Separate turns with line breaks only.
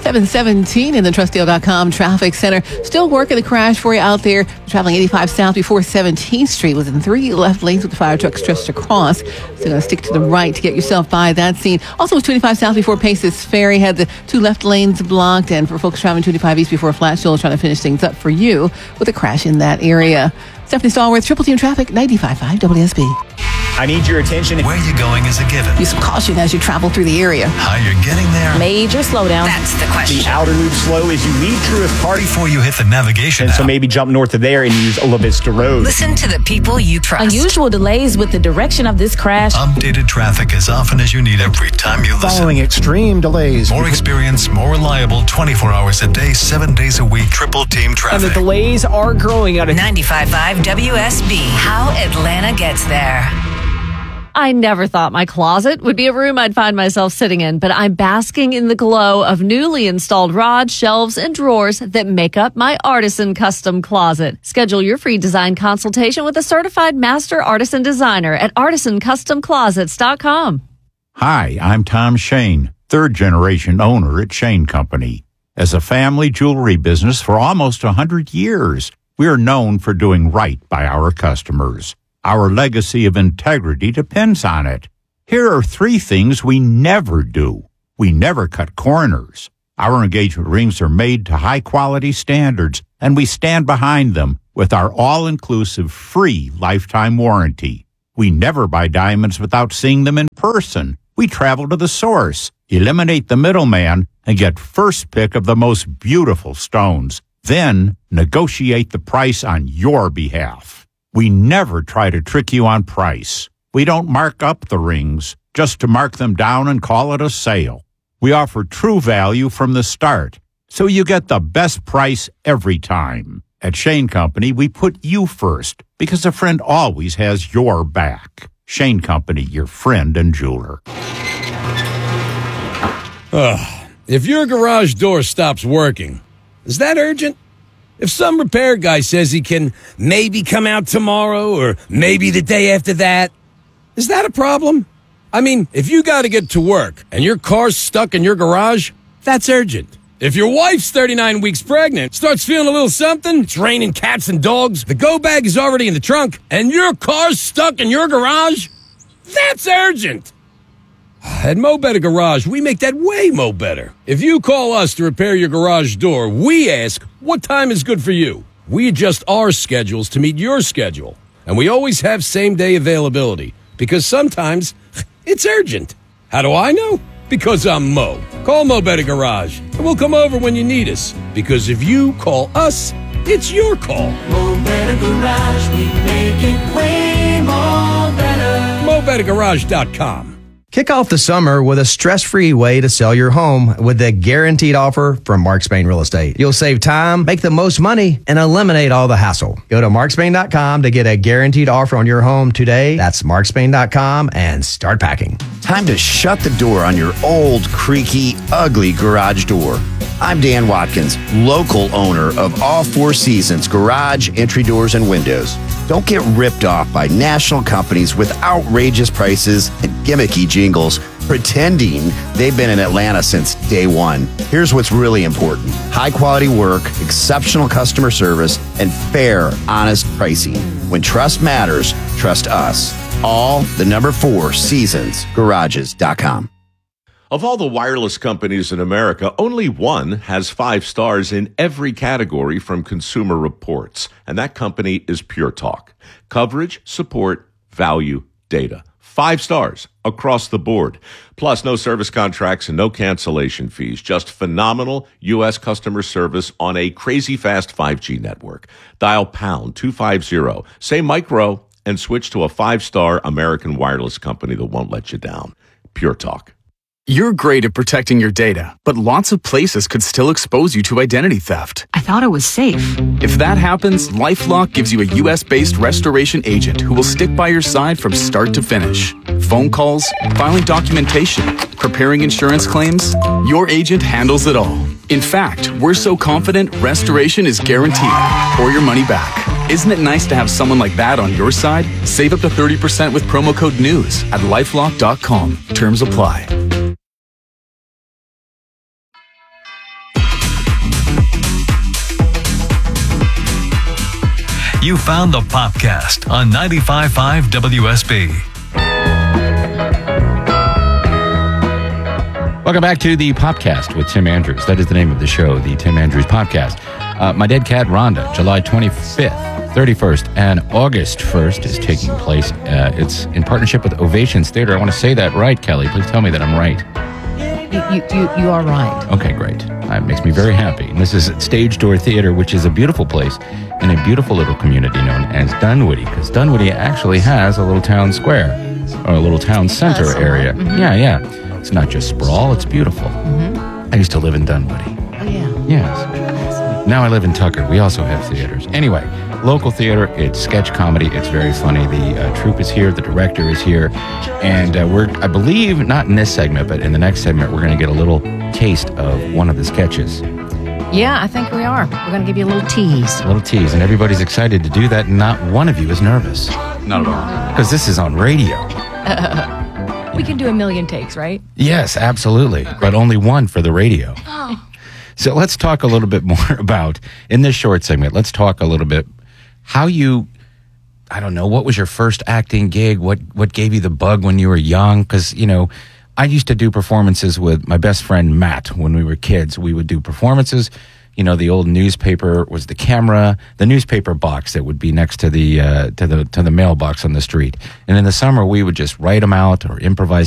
717 in the TrustDeal.com traffic center. Still working the crash for you out there. Traveling 85 south before 17th Street within 3 left lanes with the fire truck stretched across. So you're going to stick to the right to get yourself by that scene. Also, with 25 south before Paces Ferry had the 2 left lanes blocked. And for folks traveling 25 east before Flat Shoals, trying to finish things up for you with a crash in that area. Stephanie Stallworth, Triple Team Traffic, 95.5 WSB.
I need your attention.
Where you're going is a given.
Use some caution as you travel through the area.
How you're getting there.
Major slowdown.
That's the question.
The outer loop slow as you leave Truist Park.
Before you hit the navigation
And so
app.
maybe jump north of there and use La Vista Road.
Listen to the people you trust.
Unusual delays with the direction of this crash.
Updated traffic as often as you need every time you listen.
Following extreme delays.
More experience, more reliable, 24 hours a day, 7 days a week. Triple Team
And
Traffic.
the delays are growing out of
95.5 WSB. How Atlanta gets there.
I never thought my closet would be a room I'd find myself sitting in, but I'm basking in the glow of newly installed rods, shelves, and drawers that make up my Artisan Custom Closet. Schedule your free design consultation with a certified master artisan designer at artisancustomclosets.com.
Hi, I'm Tom Shane, third-generation owner at Shane Company. As a family jewelry business for almost 100 years, we are known for doing right by our customers. Our legacy of integrity depends on it. Here are 3 things we never do. We never cut corners. Our engagement rings are made to high-quality standards, and we stand behind them with our all-inclusive free lifetime warranty. We never buy diamonds without seeing them in person. We travel to the source, eliminate the middleman, and get first pick of the most beautiful stones. Then negotiate the price on your behalf. We never try to trick you on price. We don't mark up the rings just to mark them down and call it a sale. We offer true value from the start, so you get the best price every time. At Shane Company, we put you first because a friend always has your back. Shane Company, your friend and jeweler.
If your garage door stops working, is that urgent? If some repair guy says he can maybe come out tomorrow or maybe the day after that, is that a problem? I mean, if you got to get to work and your car's stuck in your garage, that's urgent. If your wife's 39 weeks pregnant, starts feeling a little something, it's raining cats and dogs, the go bag is already in the trunk, and your car's stuck in your garage, that's urgent. At Mo Better Garage, we make that way mo better. If you call us to repair your garage door, we ask, what time is good for you? We adjust our schedules to meet your schedule. And we always have same-day availability, because sometimes it's urgent. How do I know? Because I'm Mo. Call Mo Better Garage, and we'll come over when you need us. Because if you call us, it's your call.
Mo Better Garage, we make it way more better.
MoBetterGarage.com.
Kick off the summer with a stress-free way to sell your home with the guaranteed offer from Mark Spain Real Estate. You'll save time, make the most money, and eliminate all the hassle. Go to markspain.com to get a guaranteed offer on your home today. That's markspain.com and start packing.
Time to shut the door on your old, creaky, ugly garage door. I'm Dan Watkins, local owner of All Four Seasons Garage, Entry Doors, and Windows. Don't get ripped off by national companies with outrageous prices and gimmicky jingles pretending they've been in Atlanta since day one. Here's what's really important: high quality work, exceptional customer service, and fair, honest pricing. When trust matters, trust us. All the number 4 Seasons Garages.com.
Of all the wireless companies in America, only one has 5 stars in every category from Consumer Reports, and that company is Pure Talk. Coverage, support, value, data. 5 stars across the board. Plus, no service contracts and no cancellation fees. Just phenomenal U.S. customer service on a crazy fast 5G network. Dial pound 250, say micro, and switch to a 5-star American wireless company that won't let you down. Pure Talk.
You're great at protecting your data, but lots of places could still expose you to identity theft.
I thought it was safe.
If that happens, LifeLock gives you a U.S.-based restoration agent who will stick by your side from start to finish. Phone calls, filing documentation, preparing insurance claims, your agent handles it all. In fact, we're so confident restoration is guaranteed or your money back. Isn't it nice to have someone like that on your side? Save up to 30% with promo code NEWS at LifeLock.com. Terms apply.
You found the Popcast on 95.5 WSB.
Welcome back to the Popcast with Tim Andrews. That is the name of the show, the Tim Andrews Popcast. My Dead Cat Rhonda, July 25th, 31st, and August 1st is taking place. It's in partnership with Ovations Theater. I want to say that right, Kelly. Please tell me that I'm right.
You are right.
Okay, great. That makes me very happy. And this is at Stage Door Theater, which is a beautiful place in a beautiful little community known as Dunwoody, because Dunwoody actually has a little town square, or a little town center area.
Mm-hmm.
Yeah. It's not just sprawl, it's beautiful.
Mm-hmm.
I used to live in Dunwoody.
Oh, yeah.
Yes. Now I live in Tucker. We also have theaters. Anyway, local theater, it's sketch comedy. It's very funny. The troupe is here. The director is here. And I believe, not in this segment, but in the next segment, we're going to get a little taste of one of the sketches.
Yeah, I think we are. We're going to give you a little tease.
A little tease. And everybody's excited to do that. And not one of you is nervous.
Not at all.
Because this is on radio.
We can do a million takes, right?
Yes, absolutely. But only one for the radio.
Oh.
So let's talk a little bit more about, in this short segment, let's talk a little bit how you, I don't know, what was your first acting gig? What gave you the bug when you were young? Because, I used to do performances with my best friend Matt when we were kids. We would do performances. The old newspaper was the camera, the newspaper box that would be next to the mailbox on the street. And in the summer, we would just write them out or improvise